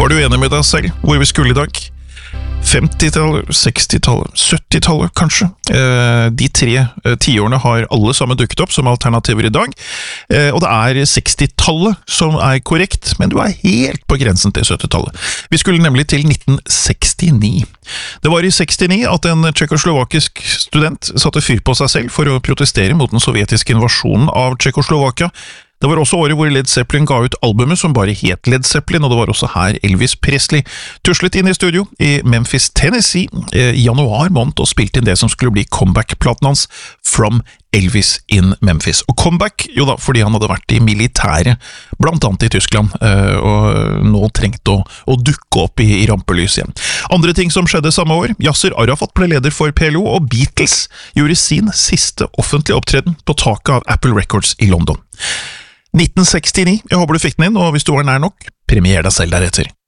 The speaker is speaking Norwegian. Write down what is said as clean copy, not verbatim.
Var du enig med deg selv hvor vi skulle i dag? 50-tallet, 60-tallet, 70-tallet kanskje. De 3 tiårene har alle sammen dukket opp som alternativer i dag, og det er 60-tallet som er korrekt, men du er helt på grensen til 70-tallet. Vi skulle nemlig til 1969. Det var i 69 at en tjekkoslovakisk student satte fyr på seg selv for å protestere mot den sovjetiske invasjonen av Tjekkoslovakia. Det var også året hvor Led Zeppelin ga ut albumet som bare het Led Zeppelin, og det var også her Elvis Presley tuslet inn i studio i Memphis, Tennessee i januar måned og spilte inn det som skulle bli comeback-platen hans From Elvis in Memphis. Og comeback, jo da, fordi han hadde vært i militæret, blant annet i Tyskland, og nå trengte å dukke opp i rampelys igjen. Andre ting som skjedde samme år, Yasser Arafat ble leder for PLO, og Beatles gjorde sin siste offentlige opptreden på taket av Apple Records i London. 1969, jeg håper du fikk den inn, og hvis du var nær nok, premier deg selv deretter.